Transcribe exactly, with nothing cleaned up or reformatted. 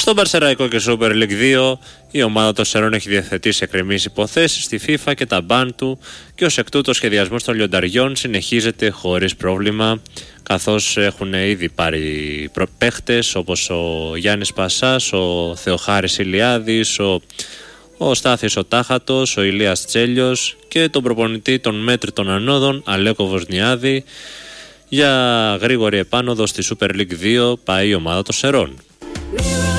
Στο Μπαρσεραϊκό και Super League δύο η ομάδα των Σερών έχει διαθετήσει εκκρεμείς υποθέσεις στη FIFA και τα μπαν του και ως εκ τούτου ο σχεδιασμός των λιονταριών συνεχίζεται χωρίς πρόβλημα, καθώς έχουν ήδη πάρει παίχτες όπως ο Γιάννης Πασάς, ο Θεοχάρης Ηλιάδης, ο, ο Στάθης ο Τάχατος, ο Ηλίας Τσέλιος και τον προπονητή των μέτρητων ανόδων Αλέκο Βοσνιάδη. Για γρήγορη επάνωδο στη Super League δύο πάει η ομάδα των Σερών.